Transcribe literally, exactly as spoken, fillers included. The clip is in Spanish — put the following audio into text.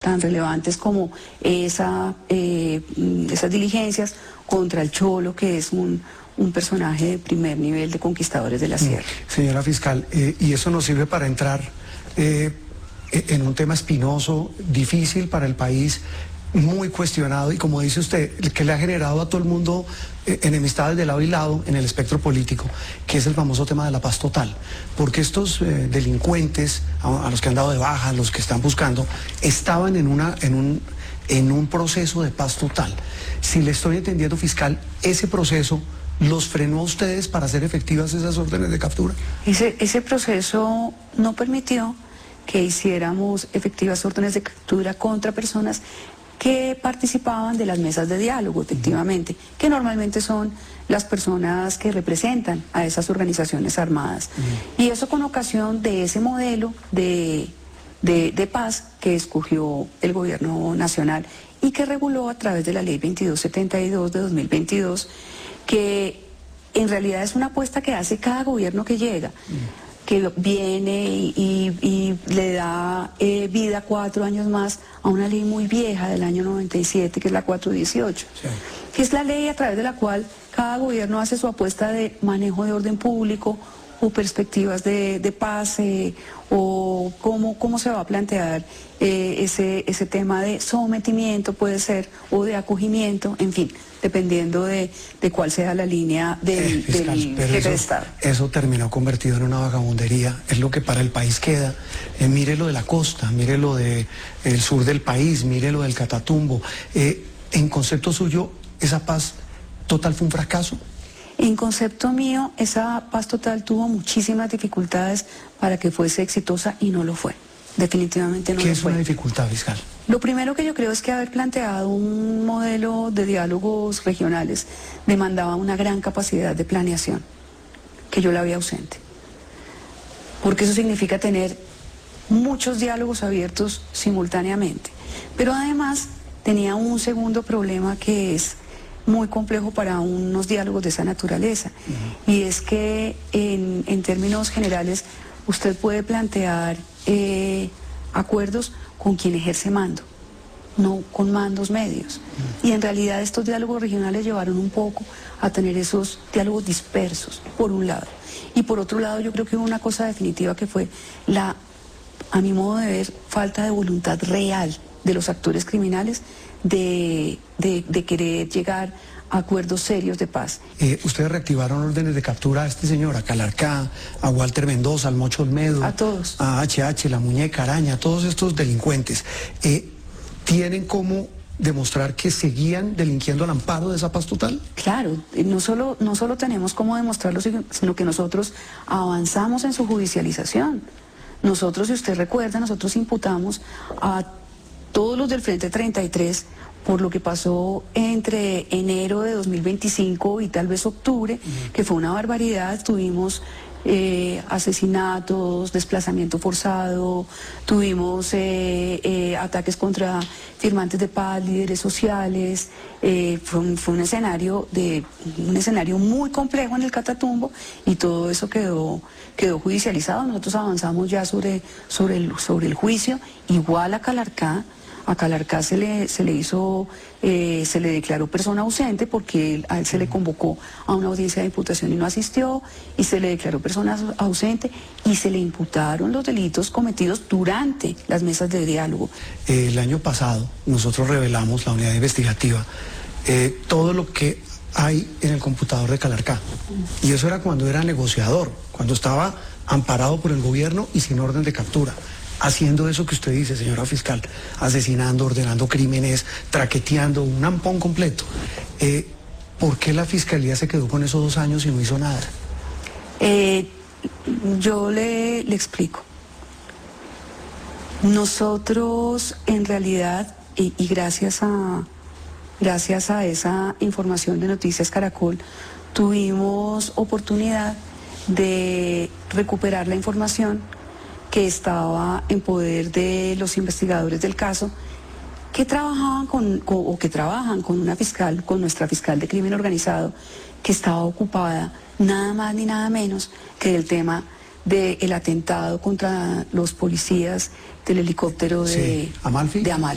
tan relevantes como esa, eh, esas diligencias contra el Cholo, que es un, un personaje de primer nivel de conquistadores de la sierra. Señora fiscal, eh, y eso nos sirve para entrar eh, en un tema espinoso, difícil para el país, muy cuestionado y, como dice usted, que le ha generado a todo el mundo eh, enemistades de lado y lado en el espectro político, que es el famoso tema de la paz total. Porque estos eh, delincuentes, a, a los que han dado de baja, a los que están buscando, estaban en, una, en, un, en un proceso de paz total. Si le estoy entendiendo, fiscal, ese proceso ¿los frenó a ustedes para hacer efectivas esas órdenes de captura? Ese, ese proceso no permitió que hiciéramos efectivas órdenes de captura contra personas que participaban de las mesas de diálogo, efectivamente, uh-huh. que normalmente son las personas que representan a esas organizaciones armadas. Uh-huh. Y eso con ocasión de ese modelo de, de, de paz que escogió el gobierno nacional y que reguló a través de la ley veintidós setenta y dos de dos mil veintidós, que en realidad es una apuesta que hace cada gobierno que llega. Uh-huh. que viene y, y, y le da eh, vida cuatro años más a una ley muy vieja del año noventa y siete, que es la cuatrocientos dieciocho, sí. que es la ley a través de la cual cada gobierno hace su apuesta de manejo de orden público o perspectivas de, de paz, eh, o cómo, cómo se va a plantear eh, ese, ese tema de sometimiento, puede ser, o de acogimiento, en fin, dependiendo de, de cuál sea la línea del, eh, fiscal, del jefe eso, de Estado. Eso terminó convertido en una vagabundería, es lo que para el país queda. Eh, mire lo de la costa, mire lo del de sur del país, mire lo del Catatumbo. Eh, en concepto suyo, ¿esa paz total fue un fracaso? En concepto mío, esa paz total tuvo muchísimas dificultades para que fuese exitosa y no lo fue. Definitivamente no lo fue. ¿Qué es una dificultad, fiscal? Lo primero que yo creo es que haber planteado un modelo de diálogos regionales demandaba una gran capacidad de planeación, que yo la vi ausente. Porque eso significa tener muchos diálogos abiertos simultáneamente. Pero además tenía un segundo problema que es muy complejo para unos diálogos de esa naturaleza. Uh-huh. Y es que en, en términos generales usted puede plantear eh, acuerdos con quien ejerce mando, no con mandos medios. Uh-huh. Y en realidad estos diálogos regionales llevaron un poco a tener esos diálogos dispersos, por un lado. Y por otro lado, yo creo que hubo una cosa definitiva que fue la, a mi modo de ver, falta de voluntad real de los actores criminales de, de, de querer llegar a acuerdos serios de paz. Eh, ustedes reactivaron órdenes de captura a este señor, a Calarcá, a Walter Mendoza, al Mocho Olmedo, a todos, a H H, la Muñeca Araña, a todos estos delincuentes. Eh, ¿Tienen cómo demostrar que seguían delinquiendo al amparo de esa paz total? Claro, no solo, no solo tenemos cómo demostrarlo, sino que nosotros avanzamos en su judicialización. Nosotros, si usted recuerda, nosotros imputamos a todos los del Frente treinta y tres por lo que pasó entre enero de dos mil veinticinco y tal vez octubre, uh-huh. que fue una barbaridad. Tuvimos eh, asesinatos, desplazamiento forzado, tuvimos eh, eh, ataques contra firmantes de paz, líderes sociales. Eh, fue, un, fue un escenario de un escenario muy complejo en el Catatumbo, y todo eso quedó quedó judicializado. Nosotros avanzamos ya sobre sobre el sobre el juicio. Igual a Calarcá. A Calarcá se le, se le hizo, eh, se le declaró persona ausente porque él, a él se le convocó a una audiencia de imputación y no asistió, y se le declaró persona ausente y se le imputaron los delitos cometidos durante las mesas de diálogo. Eh, el año pasado nosotros revelamos, la unidad investigativa, eh, todo lo que hay en el computador de Calarcá. Y eso era cuando era negociador, cuando estaba amparado por el gobierno y sin orden de captura. Haciendo eso que usted dice, señora fiscal, asesinando, ordenando crímenes, traqueteando, un ampón completo. Eh, ¿Por qué la fiscalía se quedó con esos dos años y no hizo nada? Eh, yo le, le explico. Nosotros, en realidad, y, y gracias a, gracias a esa información de Noticias Caracol, tuvimos oportunidad de recuperar la información que estaba en poder de los investigadores del caso, que trabajaban con, con, o que trabajan con una fiscal, con nuestra fiscal de crimen organizado, que estaba ocupada nada más ni nada menos que del tema del atentado contra los policías del helicóptero de, sí. ¿Amalfi? de Amalfi.